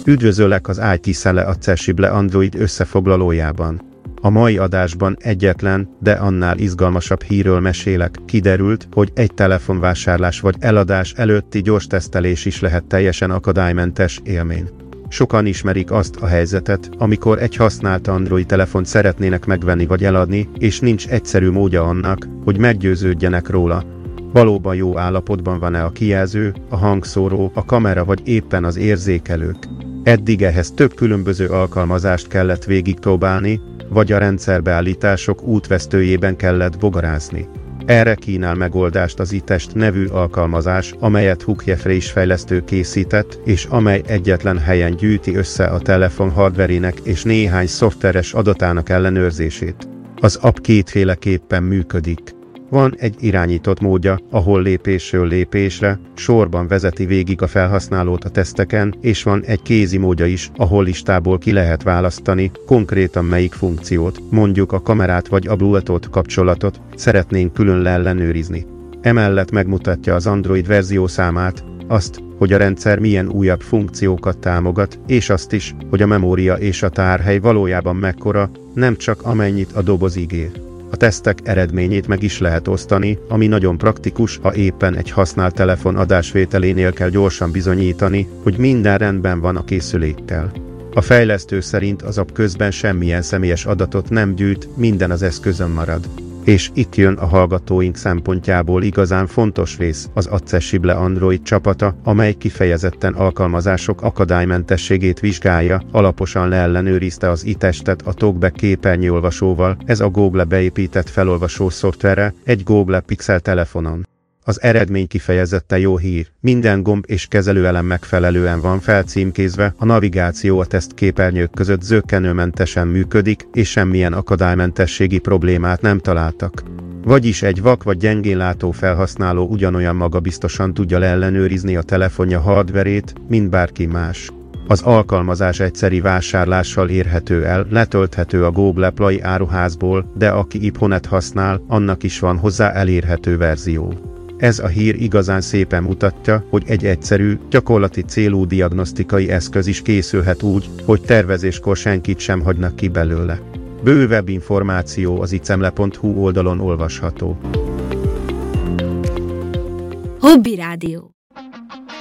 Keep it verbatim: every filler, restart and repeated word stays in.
Üdvözöllek az i té Szele Accessible Android összefoglalójában. A mai adásban egyetlen, de annál izgalmasabb hírről mesélek. Kiderült, hogy egy telefonvásárlás vagy eladás előtti gyors tesztelés is lehet teljesen akadálymentes élmény. Sokan ismerik azt a helyzetet, amikor egy használt Android telefont szeretnének megvenni vagy eladni, és nincs egyszerű módja annak, hogy meggyőződjenek róla. Valóban jó állapotban van-e a kijelző, a hangszóró, a kamera vagy éppen az érzékelők. Eddig ehhez több különböző alkalmazást kellett végigpróbálni, vagy a rendszerbeállítások útvesztőjében kellett bogarászni. Erre kínál megoldást az iTest nevű alkalmazás, amelyet Hugh Jeffreys fejlesztő készített, és amely egyetlen helyen gyűjti össze a telefon hardverének és néhány szoftveres adatának ellenőrzését. Az app kétféleképpen működik. Van egy irányított módja, ahol lépésről lépésre, sorban vezeti végig a felhasználót a teszteken, és van egy kézi módja is, ahol listából ki lehet választani, konkrétan melyik funkciót, mondjuk a kamerát vagy a Bluetooth kapcsolatot szeretnénk külön leellenőrizni. Emellett megmutatja az Android verziószámát, azt, hogy a rendszer milyen újabb funkciókat támogat, és azt is, hogy a memória és a tárhely valójában mekkora, nem csak amennyit a doboz ígér. A tesztek eredményét meg is lehet osztani, ami nagyon praktikus, ha éppen egy használt telefon adásvételénél kell gyorsan bizonyítani, hogy minden rendben van a készülékkel. A fejlesztő szerint az app közben semmilyen személyes adatot nem gyűjt, minden az eszközön marad. És itt jön a hallgatóink szempontjából igazán fontos rész, az Accessible Android csapata, amely kifejezetten alkalmazások akadálymentességét vizsgálja, alaposan leellenőrizte az iTestet a TalkBack képernyőolvasóval, ez a Google beépített felolvasó szoftvere, egy Google Pixel telefonon. Az eredmény kifejezetten jó hír, minden gomb és kezelőelem megfelelően van felcímkézve, a navigáció a tesztképernyők között zökkenőmentesen működik, és semmilyen akadálymentességi problémát nem találtak. Vagyis egy vak vagy gyengén látó felhasználó ugyanolyan magabiztosan tudja leellenőrizni a telefonja hardverét, mint bárki más. Az alkalmazás egyszeri vásárlással érhető el, letölthető a Google Play áruházból, de aki iPhone-et használ, annak is van hozzá elérhető verzió. Ez a hír igazán szépen mutatja, hogy egy egyszerű, gyakorlati célú diagnosztikai eszköz is készülhet úgy, hogy tervezéskor senkit sem hagynak ki belőle. Bővebb információ az icemle pont hu oldalon olvasható. Hobby Rádió.